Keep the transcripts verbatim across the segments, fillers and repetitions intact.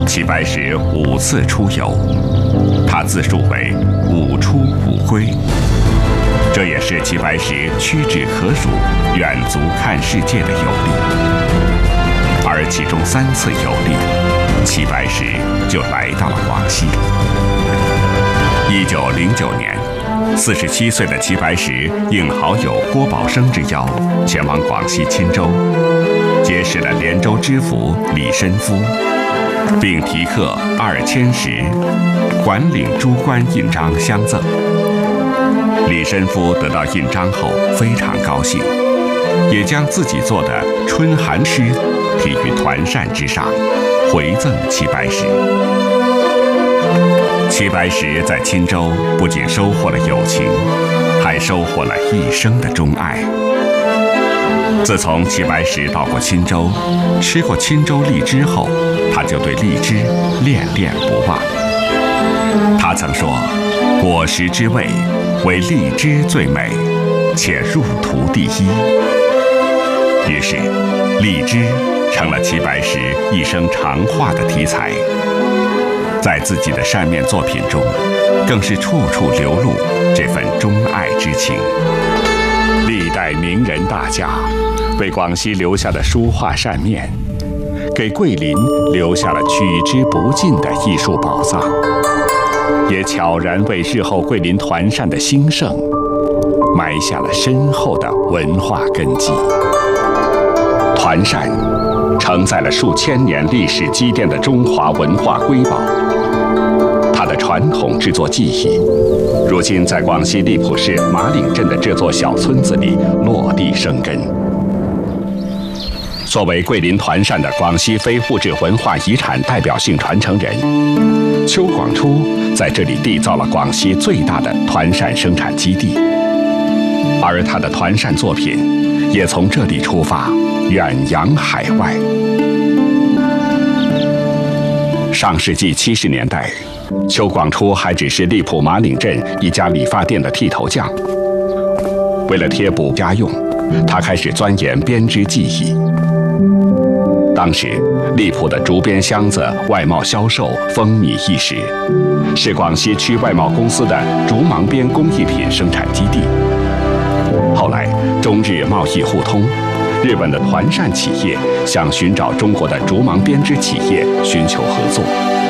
齐白石五次出游，他自述为五出五归，这也是齐白石屈指可数、远足看世界的游历。而其中三次游历，齐白石就来到了广西。一九零九年，四十七岁的齐白石应好友郭宝生之邀，前往广西钦州，结识了连州知府李申夫，并题刻二千石，管领诸官印章相赠。李申夫得到印章后非常高兴，也将自己做的春寒诗题于团扇之上，回赠齐白石。齐白石在钦州不仅收获了友情，还收获了一生的钟爱。自从齐白石到过钦州，吃过钦州荔枝后，他就对荔枝恋恋不忘。他曾说：“果实之味，唯荔枝最美，且入图第一。”于是，荔枝成了齐白石一生常画的题材。在自己的扇面作品中，更是处处流露这份钟爱之情。历代名人大家为广西留下的书画扇面，给桂林留下了取之不尽的艺术宝藏，也悄然为日后桂林团扇的兴盛埋下了深厚的文化根基。团扇承载了数千年历史积淀的中华文化瑰宝，它的传统制作技艺，如今在广西荔浦市马岭镇的这座小村子里落地生根。作为桂林团扇的广西非物质文化遗产代表性传承人，邱广初在这里缔造了广西最大的团扇生产基地，而他的团扇作品也从这里出发，远扬海外。上世纪七十年代，邱广初还只是荔浦马岭镇一家理发店的剃头匠。为了贴补家用，他开始钻研编织技艺。当时，荔浦的竹编箱子外贸销售风靡一时，是广西区外贸公司的竹芒编工艺品生产基地。后来，中日贸易互通，日本的团扇企业想寻找中国的竹芒编织企业寻求合作。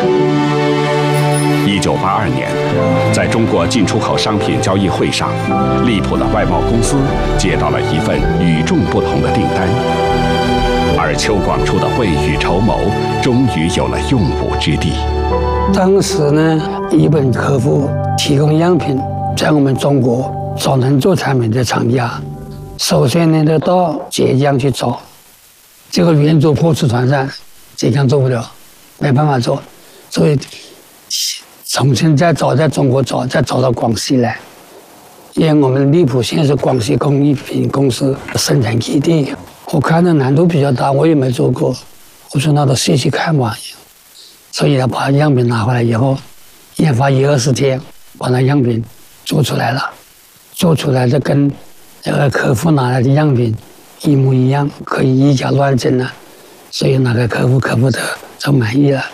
一九八二年，在中国进出口商品交易会上，荔浦的外贸公司接到了一份与众不同的订单，而邱广初的未雨绸缪终于有了用武之地。 当时呢，日本客户提供样品，在我们中国找能做产品的厂家，首先呢，都到浙江去找。这个圆珠破瓷团扇，浙江做不了，没办法做，所以重新再找，在中国找，再找到广西来。因为我们荔浦现在是广西工艺品公司生产基地，我看的难度比较大，我也没做过。我说那都试试看嘛，所以要把样品拿回来以后，研发一二十天，把那样品做出来了。做出来的跟那个客户拿来的样品一模一样，可以以假乱真了，所以那个客户客户的就满意了。